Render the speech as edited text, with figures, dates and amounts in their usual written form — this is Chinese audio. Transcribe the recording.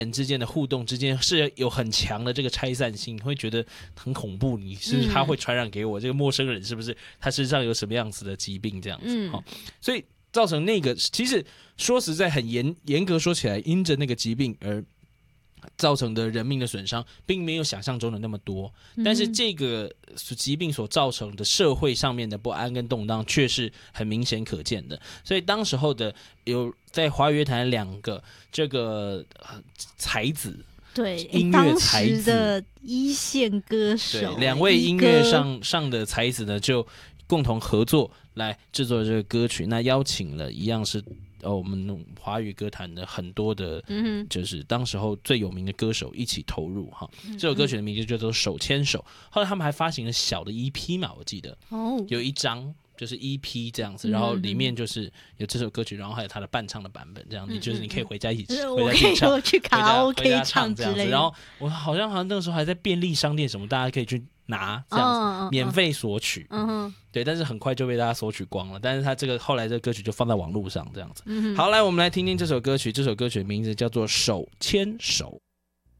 人之间的互动之间是有很强的这个拆散性，你会觉得很恐怖。你是不是他会传染给我？这个陌生人是不是他身上有什么样子的疾病这样子？所以造成那个其实说实在很严格说起来，因着那个疾病而造成的人命的损伤，并没有想象中的那么多。但是这个疾病所造成的社会上面的不安跟动荡，却是很明显可见的。所以当时候的有在华语乐坛2个这个才子。 对， 音乐才子当时的一线歌手， 对，2位音乐上的才子呢，就共同合作来制作这个歌曲。那邀请了一样是我们华语歌坛的很多的，就是当时候最有名的歌手一起投入哈。这首歌曲的名字叫做《手牵手》。后来他们还发行了小的 EP 嘛，我记得有一张。就是 EP 这样子，然后里面就是有这首歌曲，然后还有它的伴唱的版本，这样子，就是你可以回家一起唱， 我可以去卡拉 OK 唱这样子。然后我好像那个时候还在便利商店什么，大家可以去拿这样子，免费索取。对，但是很快就被大家索取光了。但是他这个后来这个歌曲就放在网络上这样子。好，来我们来听听这首歌曲，这首歌曲的名字叫做《手牵手》。